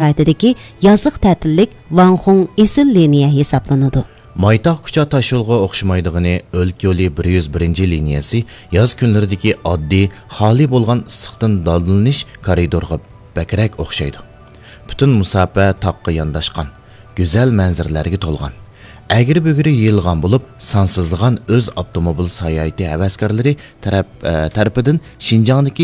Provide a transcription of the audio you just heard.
sayohatidagi yoziq ta'tillik Vanxong esil liniya hisoblanadi. Maytaq kucha taşyolga o'xshamaydig'ini o'lka yo'li 101 liniyasi yoz kunlaridagi oddiy, xoli bo'lgan issiqdan daldalanish koridorga bakrak o'xshaydi. Butun musofa taqqa yondashgan, go'zal manzaralarga to'lgan. Agri-bugri yig'ilgan bo'lib, sansizligan o'z avtomobil sayohati havaskorlari tarafidan Xinjiangdagi